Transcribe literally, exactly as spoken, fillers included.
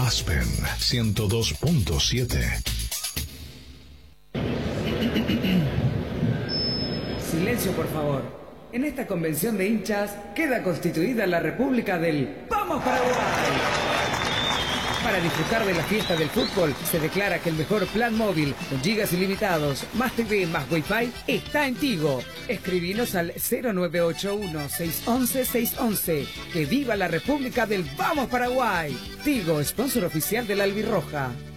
Aspen ciento dos punto siete. Silencio, por favor. En esta convención de hinchas queda constituida la República del ¡Vamos Paraguay! Para disfrutar de la fiesta del fútbol, se declara que el mejor plan móvil, con gigas ilimitados, más T V, más Wi-Fi, está en Tigo. Escribinos al cero nueve ocho uno, seis uno uno, seis uno uno. ¡Que viva la República del Vamos Paraguay! Tigo, sponsor oficial de la Albirroja.